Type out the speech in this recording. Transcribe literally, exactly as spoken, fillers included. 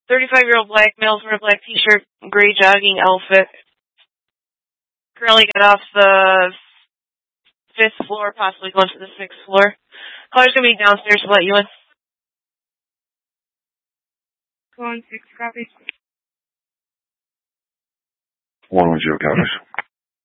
thirty-five-year-old black male wearing a black t-shirt, gray jogging outfit. Currently got off the fifth floor, possibly going to the sixth floor. Caller's going to be downstairs to let you in. Going six, copy. One one zero, copies.